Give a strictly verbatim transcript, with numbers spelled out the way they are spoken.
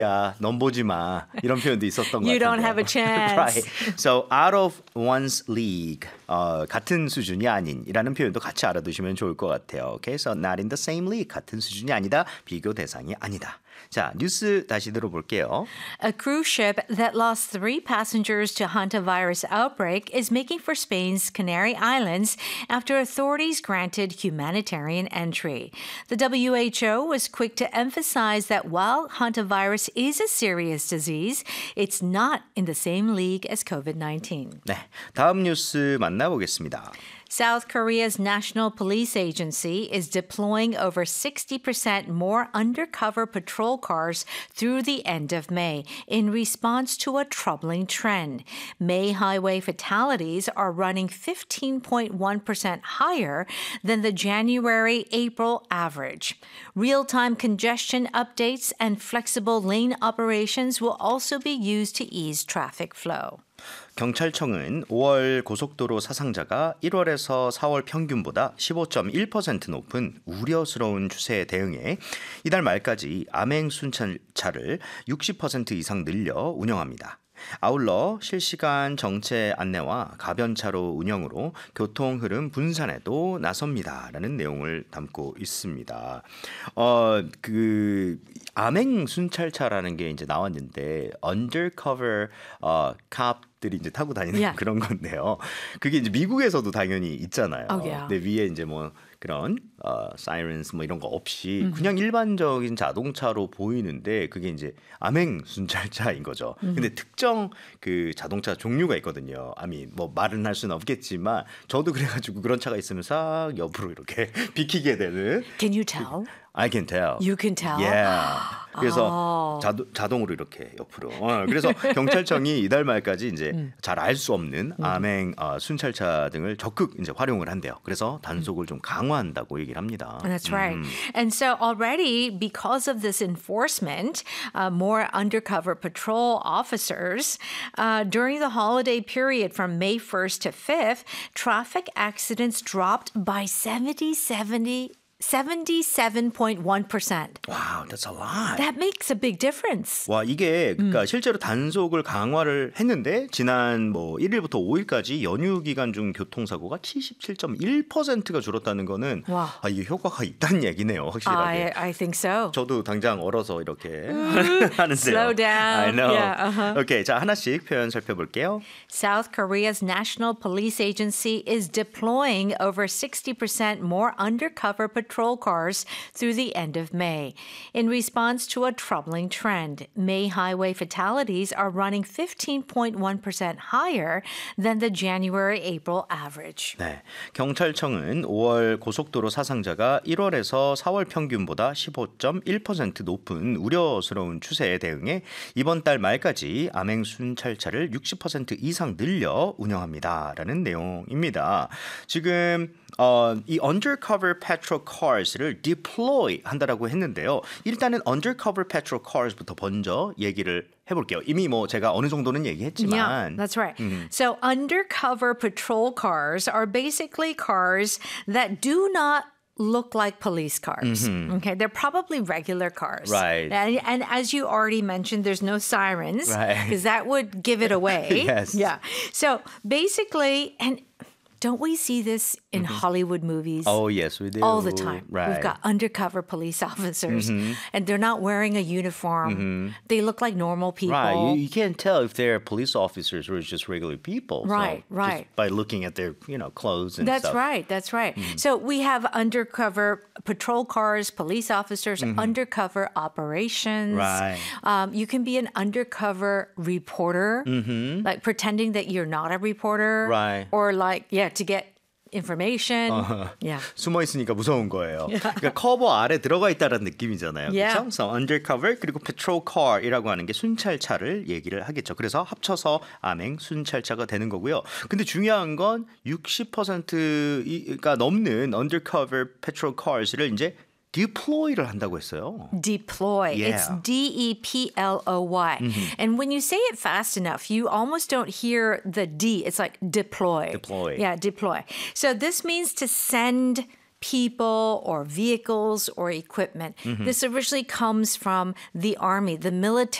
야, 넌 보지 마. 이런 표현도 있었던 것 같아요. You don't have a chance. Right. So out of one's league. 어, 같은 수준이 아닌이라는 표현도 같이 알아두시면 좋을 것 같아요. Okay, so not in the same league. 같은 수준이 아니다. 비교 대상이 아니다. 자, 뉴스 다시 들어볼게요. A cruise ship that lost three passengers to hantavirus outbreak is making for Spain's Canary Islands after authorities granted humanitarian entry. The W H O was quick to emphasize that while hantavirus is a serious disease, it's not in the same league as covid nineteen. 네, 다음 뉴스 만나보겠습니다. South Korea's National Police Agency is deploying over sixty percent more undercover patrol cars through the end of May in response to a troubling trend. May highway fatalities are running fifteen point one percent higher than the January-April average. Real-time congestion updates and flexible lane operations will also be used to ease traffic flow. 경찰청은 오월 고속도로 사상자가 일월에서 사월 평균보다 십오 점 일 퍼센트 높은 우려스러운 추세에 대응해 이달 말까지 암행 순찰차를 육십 퍼센트 이상 늘려 운영합니다. 아울러 실시간 정체 안내와 가변차로 운영으로 교통 흐름 분산에도 나섭니다라는 내용을 담고 있습니다. 어, 그 암행 순찰차라는 게 이제 나왔는데 undercover 어, cop들이 이제 타고 다니는 Yeah. 그런 건데요. 그게 이제 미국에서도 당연히 있잖아요. Oh, yeah. 근데 위에 이제 뭐 그런 어, 사이렌스 뭐 이런 거 없이 그냥 일반적인 자동차로 보이는데 그게 이제 암행 순찰차인 거죠. 근데 특정 그 자동차 종류가 있거든요. 아미 뭐 말은 할 수는 없겠지만 저도 그래가지고 그런 차가 있으면 싹 옆으로 이렇게 비키게 되는. Can you tell? I can tell. You can tell? Yeah. 그래서 Oh. 자도, 자동으로 이렇게 옆으로. 어, 그래서 경찰청이 이달 말까지 이제 잘 알 수 없는 암행 어, 순찰차 등을 적극 이제 활용을 한대요. 그래서 단속을 좀 강화한다고 얘기를 합니다. That's right. And so already, because of this enforcement, uh, more undercover patrol officers, uh, during the holiday period from May first to fifth, traffic accidents dropped by seventy, seventy, seventy-seven point one percent. Wow, that's a lot. That makes a big difference. 와, 이게 그러니까 실제로 단속을 강화를 했는데 지난 뭐 일 일부터 오 일까지 연휴 기간 중 교통사고가 칠십칠 점 일 퍼센트가 줄었다는 거는 와. 아, 이게 효과가 있다는 얘기네요, 확실하게. I, I think so. 저도 당장 얼어서 이렇게 하는데요. Slow down. I know. Yeah, uh-huh. 오케이, 자 하나씩 표현 살펴볼게요. South Korea's National Police Agency is deploying over sixty percent more undercover patrol cars through the end of May. In response to a troubling trend, May highway fatalities are running fifteen point one percent higher than the January-April average. 네, 경찰청은 오월 고속도로 사상자가 일월에서 사월 평균보다 십오 점 일 퍼센트 높은 우려스러운 추세에 대응해 이번 달 말까지 암행 순찰차를 육십 퍼센트 이상 늘려 운영합니다라는 내용입니다. 지금 어, 이 undercover patrol cars를 deploy 한다라고 했는데요. 일단은 undercover patrol cars부터 먼저 얘기를 해볼게요. 이미 뭐 제가 어느 정도는 얘기했지만. Yeah, that's right. So undercover patrol cars are basically cars that do not look like police cars. Okay, they're probably regular cars. Right. And, and as you already mentioned, there's no sirens Right. because that would give it away. Yes. Yeah. So basically, and don't we see this in Hollywood movies? Oh, yes, we do. All the time. Right. We've got undercover police officers and they're not wearing a uniform. They look like normal people. Right, you, you can't tell if they're police officers or just regular people. Right, so right. Just by looking at their, you know, clothes and That's stuff. right. That's right. So we have undercover patrol cars, police officers, undercover operations. Right. Um, you can be an undercover reporter, like pretending that you're not a reporter. Right. Or like, yeah, to get information. Yeah. 숨어 있으니까 무서운 거예요. 그러니까 커버 아래 들어가 있다는 느낌이잖아요. Yeah. 그렇죠? So undercover 그리고 patrol car이라고 하는 게 순찰차를 얘기를 하겠죠. 그래서 합쳐서 암행 순찰차가 되는 거고요. 근데 중요한 건 육십 퍼센트가 넘는 undercover patrol cars를 이제 deploy를 한다고 했어요. Deploy. Yeah. It's D E P L O Y. And when you say it fast enough, you almost don't hear the D. It's like deploy. Deploy. Yeah, deploy. So this means to send people or vehicles or equipment. This originally comes from the Army, the military.